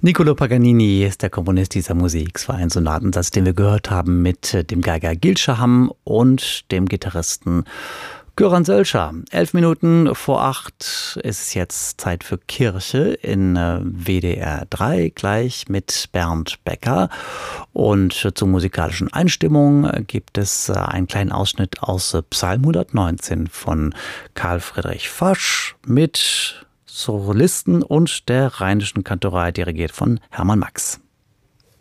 Niccolò Paganini ist der Komponist dieser Musik. Es war ein Sonatensatz, den wir gehört haben mit dem Geiger Gilschaham und dem Gitarristen Göran Sölscher. 7:11 ist es jetzt Zeit für Kirche in WDR 3, gleich mit Bernd Becker. Und zur musikalischen Einstimmung gibt es einen kleinen Ausschnitt aus Psalm 119 von Karl Friedrich Fasch mit Solisten und der Rheinischen Kantorei, dirigiert von Hermann Max.